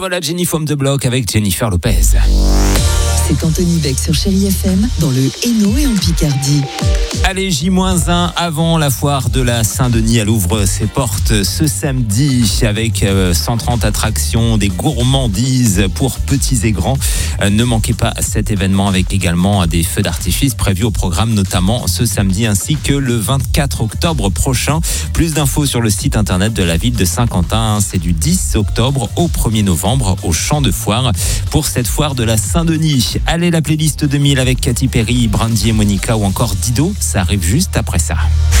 voilà Jenny from the Block avec Jennifer Lopez. C'est Anthony Beck sur Chérie FM dans le Hainaut et en Picardie. Allez, J-1 avant la foire de la Saint-Denis. Elle ouvre ses portes ce samedi avec 130 attractions, des gourmandises pour petits et grands. Ne manquez pas cet événement avec également des feux d'artifice prévus au programme, notamment ce samedi ainsi que le 24 octobre prochain. Plus d'infos sur le site internet de la ville de Saint-Quentin. C'est du 10 octobre au 1er novembre au Champ de Foire pour cette foire de la Saint-Denis. Allez, la playlist 2000 avec Katy Perry, Brandy et Monica ou encore Dido, ça arrive juste après ça.